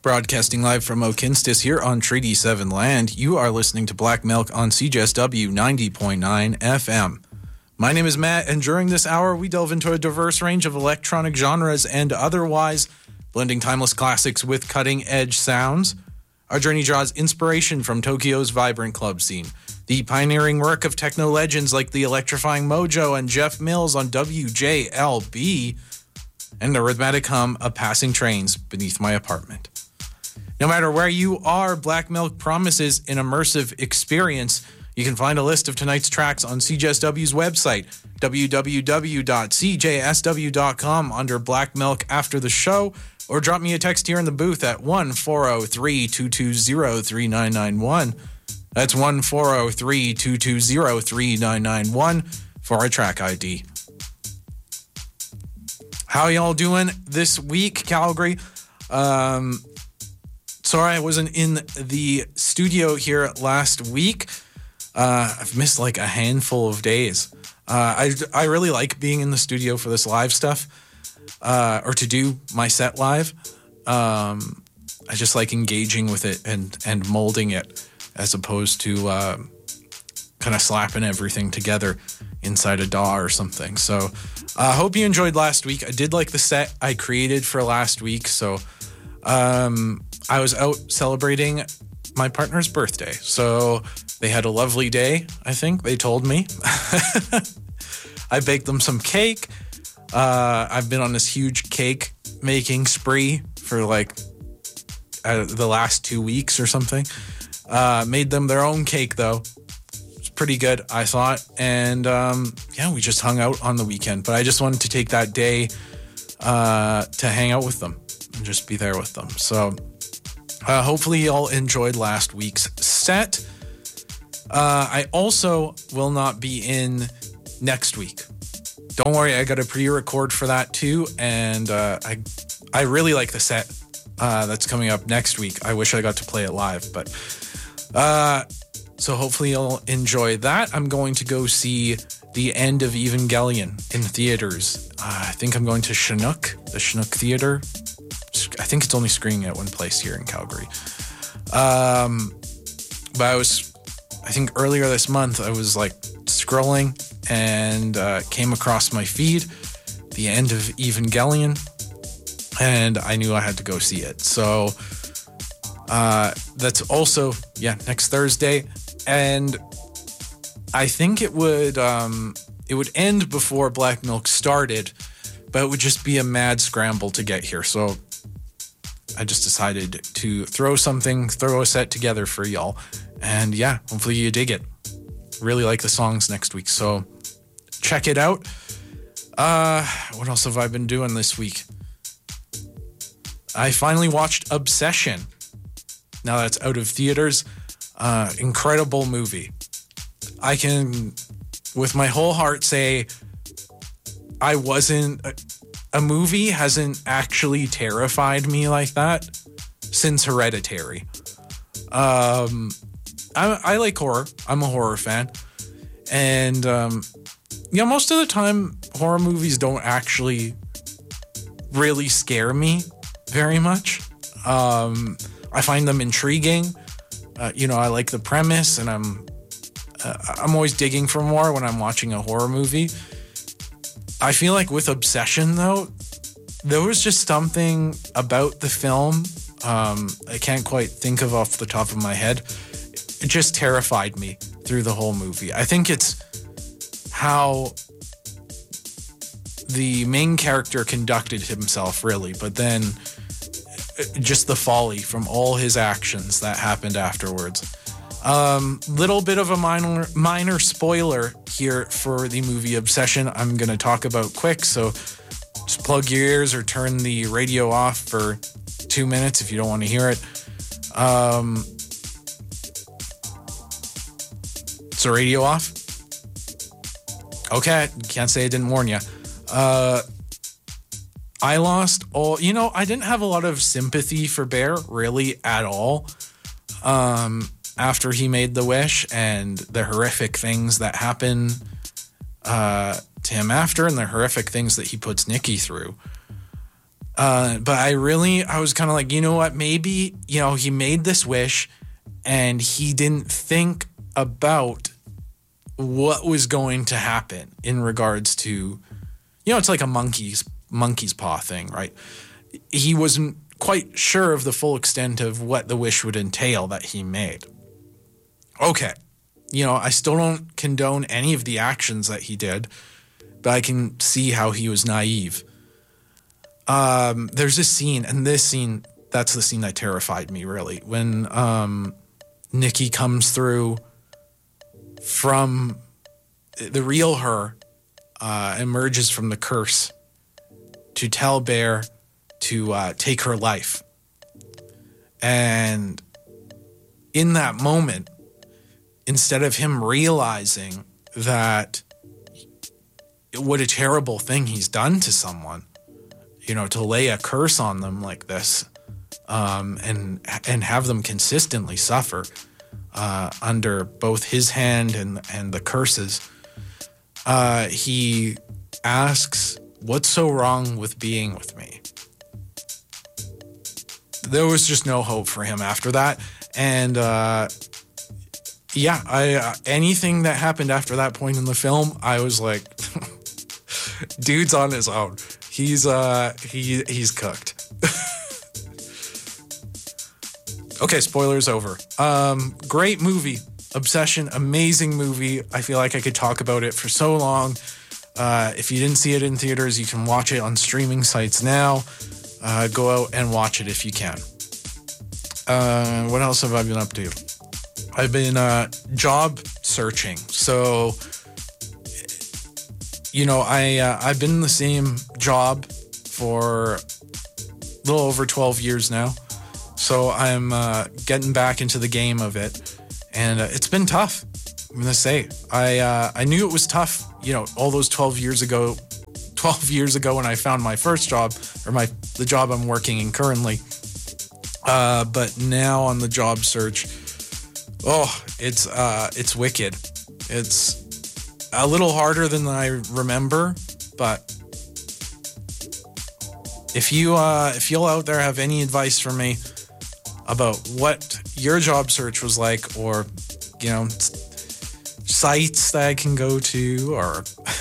Broadcasting live from Okinstis here on Treaty 7 land, you are listening to Black Milk on CJSW 90.9 FM. My name is Matt, and during this hour, we delve into a diverse range of electronic genres and otherwise, blending timeless classics with cutting-edge sounds. Our journey draws inspiration from Tokyo's vibrant club scene, the pioneering work of techno legends like the electrifying Mojo and Jeff Mills on WJLB, and the rhythmic hum of passing trains beneath my apartment. No matter where you are, Black Milk promises an immersive experience. You can find a list of tonight's tracks on CJSW's website, www.cjsw.com, under Black Milk after the show, or drop me a text here in the booth at 1-403-220-3991. That's 1-403-220-3991 for a track ID. How y'all doing this week, Calgary? Sorry I wasn't in the studio here last week. I've missed like a handful of days. I really like being in the studio for this live stuff, or to do my set live. I just like engaging with it and molding it, as opposed to kind of slapping everything together inside a DAW or something. So I hope you enjoyed last week. I did like the set I created for last week. So I was out celebrating my partner's birthday. So they had a lovely day, I think, they told me. I baked them some cake. I've been on this huge cake making spree for like the last 2 weeks or something. Made them their own cake, though. It's pretty good, I thought. And we just hung out on the weekend. But I just wanted to take that day to hang out with them and just be there with them. So hopefully y'all enjoyed last week's set. I also will not be in next week. Don't worry, I got a pre-record for that too, and I really like the set that's coming up next week. I wish I got to play it live, but so hopefully you'll enjoy that. I'm going to go see the end of Evangelion in theaters. I think I'm going to Chinook, the Chinook Theater. I think it's only screening at one place here in Calgary. But I think earlier this month, I was like scrolling and came across my feed, the end of Evangelion, and I knew I had to go see it. So that's also, next Thursday. And I think it would end before Black Milk started, but it would just be a mad scramble to get here. So I just decided to throw a set together for y'all. And hopefully you dig it. Really like the songs next week, so check it out. What else have I been doing this week? I finally watched Obsession. Now that's out of theaters. Incredible movie. I can, with my whole heart, say a movie hasn't actually terrified me like that since Hereditary. I like horror. I'm a horror fan. And, most of the time, horror movies don't actually really scare me very much. I find them intriguing. I like the premise, and I'm always digging for more when I'm watching a horror movie. I feel like with Obsession, though, there was just something about the film I can't quite think of off the top of my head. It just terrified me through the whole movie. I think it's how the main character conducted himself, really, but then just the folly from all his actions that happened afterwards. Little bit of a minor spoiler here for the movie Obsession I'm going to talk about quick, so just plug your ears or turn the radio off for 2 minutes if you don't want to hear it. Is the radio off? Okay, can't say I didn't warn you. I lost all... I didn't have a lot of sympathy for Bear, really, at all. After he made the wish and the horrific things that happen to him after, and the horrific things that he puts Nikki through. But I was kind of like, you know what? Maybe, he made this wish and he didn't think about what was going to happen in regards to, it's like a monkey's paw thing, right? He wasn't quite sure of the full extent of what the wish would entail that he made. Okay. I still don't condone any of the actions that he did, but I can see how he was naive. There's this scene, and that's the scene that terrified me, really. When Nikki comes through from the real her, emerges from the curse to tell Bear to take her life. And in that moment, instead of him realizing that what a terrible thing he's done to someone, to lay a curse on them like this, and have them consistently suffer under both his hand and the curses, he asks, "What's so wrong with being with me?" There was just no hope for him after that, and anything that happened after that point in the film, I was like, dude's on his own. He's cooked. Okay, spoilers over. Great movie. Obsession, amazing movie. I feel like I could talk about it for so long. If you didn't see it in theaters, you can watch it on streaming sites now. Go out and watch it if you can. What else have I been up to? I've been job searching. So, I've been in the same job for a little over 12 years now. So I'm getting back into the game of it. And it's been tough. I'm going to say, I knew it was tough, all those 12 years ago when I found my first job, or the job I'm working in currently. But now on the job search, it's wicked. It's a little harder than I remember, but if you out there have any advice for me about what your job search was like, or sites that I can go to, or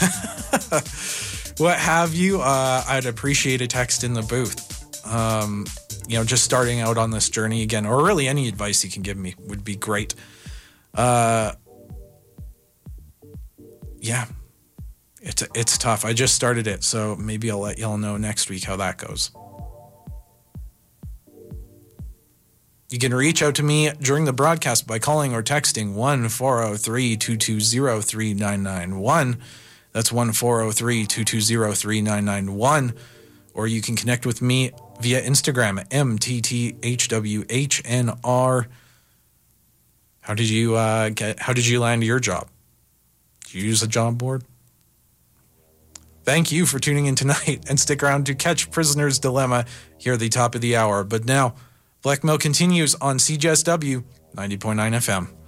what have you, I'd appreciate a text in the booth. Just starting out on this journey again, or really any advice you can give me would be great. It's tough. I just started it, so maybe I'll let y'all know next week how that goes. You can reach out to me during the broadcast by calling or texting 1-403-220-3991. That's 1-403-220-3991. Or you can connect with me via Instagram at MTTHWHNR. How did you land your job? Did you use a job board? Thank you for tuning in tonight, and stick around to catch Prisoner's Dilemma here at the top of the hour. But now, Black Milk continues on CJSW 90.9 FM.